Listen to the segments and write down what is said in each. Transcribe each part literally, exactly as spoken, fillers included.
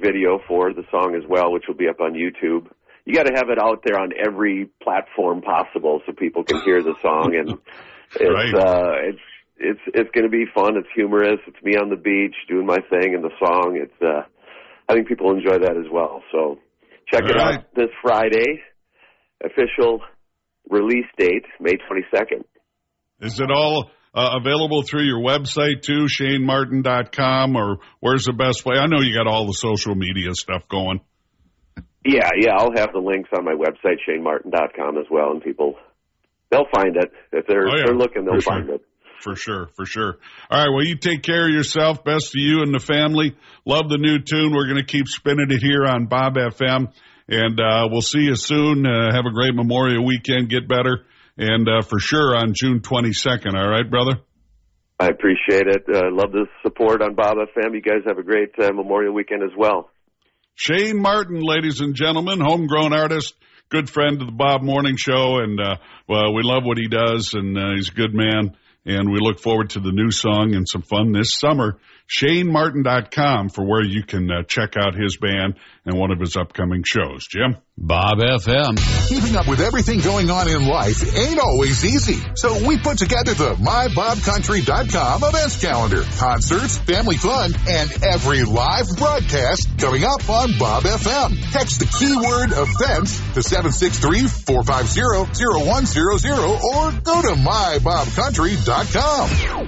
video for the song as well, which will be up on YouTube. You got to have it out there on every platform possible so people can hear the song, and it's right. uh, it's it's it's going to be fun. It's humorous. It's me on the beach doing my thing in the song. It's uh, I think people enjoy that as well. So check All it right. out this Friday. Official release date, May twenty-second. Is it all uh, available through your website too, Shane Martin dot com, or where's the best way? I know you got all the social media stuff going. Yeah, yeah, I'll have the links on my website, Shane Martin dot com as well, and people, they'll find it. If they're, Oh, yeah. they're looking, they'll For find sure. it. For sure, for sure. All right, well, you take care of yourself. Best to you and the family. Love the new tune. We're going to keep spinning it here on Bob F M, and uh, we'll see you soon. Uh, have a great Memorial weekend. Get better, and uh, for sure on June twenty-second. All right, brother? I appreciate it. Uh, love the support on Bob F M. You guys have a great uh, Memorial weekend as well. Shane Martin, ladies and gentlemen, homegrown artist, good friend of the Bob Morning Show, and uh, well, we love what he does, and uh, he's a good man, and we look forward to the new song and some fun this summer. Shane Martin dot com for where you can uh, check out his band and one of his upcoming shows. Jim? Bob F M. Keeping up with everything going on in life ain't always easy. So we put together the my bob country dot com events calendar. Concerts, family fun, and every live broadcast coming up on Bob F M. Text the keyword events to seven six three, four five zero, zero one zero zero or go to my bob country dot com.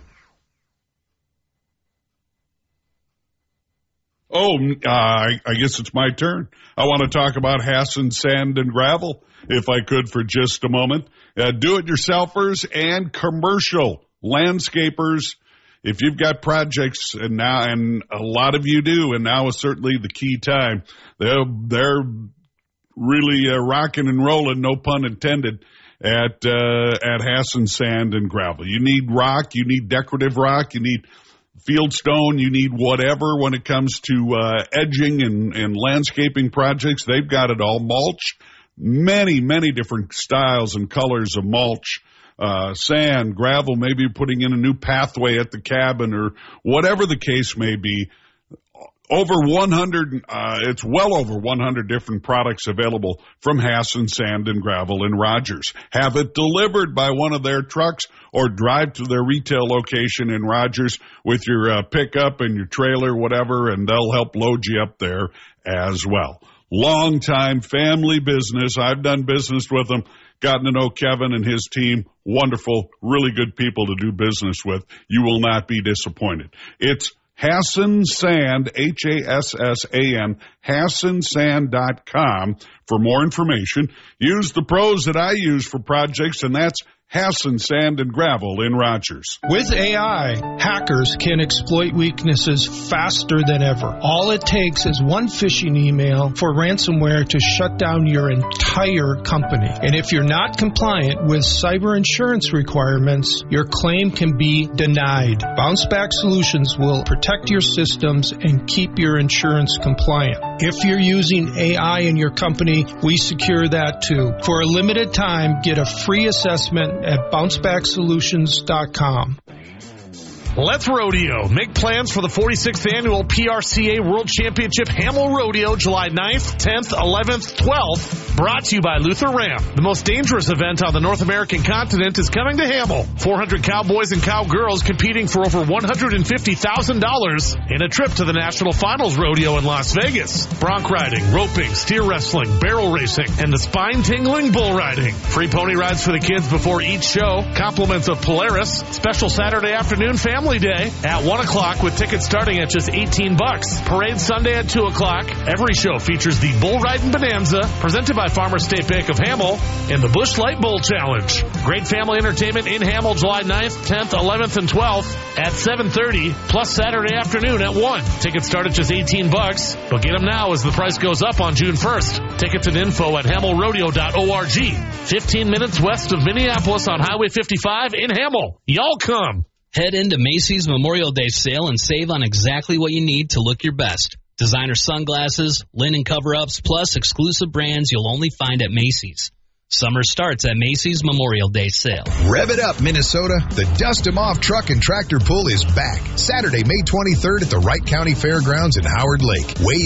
Oh, uh, I, I guess it's my turn. I want to talk about Hassan Sand and Gravel, if I could, for just a moment. Uh, do-it-yourselfers and commercial landscapers. If you've got projects, and now, and a lot of you do, and now is certainly the key time. They're, they're really uh, rocking and rolling, no pun intended, at uh, at Hassan Sand and Gravel. You need rock, you need decorative rock, you need fieldstone, you need whatever when it comes to uh, edging and, and landscaping projects. They've got it all. Mulch, many, many different styles and colors of mulch. Uh, sand, gravel, maybe putting in a new pathway at the cabin or whatever the case may be. Over one hundred, uh, it's well over one hundred different products available from Hassan Sand and Gravel in Rogers. Have it delivered by one of their trucks or drive to their retail location in Rogers with your uh, pickup and your trailer, whatever, and they'll help load you up there as well. Long-time family business. I've done business with them, gotten to know Kevin and his team. Wonderful, really good people to do business with. You will not be disappointed. It's Hassan Sand, H A S S A N, Hassan Sand dot com for more information. Use the pros that I use for projects, and that's Hassan Sand and Gravel in Rogers. With A I, hackers can exploit weaknesses faster than ever. All it takes is one phishing email for ransomware to shut down your entire company. And if you're not compliant with cyber insurance requirements, your claim can be denied. Bounce Back Solutions will protect your systems and keep your insurance compliant. If you're using A I in your company, we secure that too. For a limited time, get a free assessment at bounce back solutions dot com. Let's Rodeo. Make plans for the forty-sixth Annual P R C A World Championship Hamel Rodeo, July ninth, tenth, eleventh, twelfth. Brought to you by Luther Ram. The most dangerous event on the North American continent is coming to Hamel. four hundred cowboys and cowgirls competing for over one hundred fifty thousand dollars in a trip to the National Finals Rodeo in Las Vegas. Bronc riding, roping, steer wrestling, barrel racing, and the spine-tingling bull riding. Free pony rides for the kids before each show. Compliments of Polaris. Special Saturday afternoon family Day at one o'clock with tickets starting at just eighteen bucks. Parade Sunday at two o'clock. Every show features the Bull Riding Bonanza, presented by Farmers State Bank of Hamel, and the Busch Light Bull Challenge. Great family entertainment in Hamel July ninth, tenth, eleventh, and twelfth at seven thirty, plus Saturday afternoon at one. Tickets start at just eighteen bucks, but get them now as the price goes up on June first. Tickets and info at hamel rodeo dot org. fifteen minutes west of Minneapolis on Highway fifty-five in Hamel. Y'all come. Head into Macy's Memorial Day sale and save on exactly what you need to look your best. Designer sunglasses, linen cover-ups, plus exclusive brands you'll only find at Macy's. Summer starts at Macy's Memorial Day sale. Rev it up, Minnesota. The Dust 'em Off Truck and Tractor Pull is back. Saturday, May twenty-third at the Wright County Fairgrounds in Howard Lake. Weigh